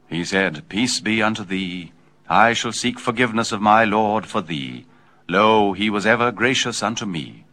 He said, Peace be unto thee. I shall seek forgiveness of my Lord for thee. Lo, he was ever gracious unto me.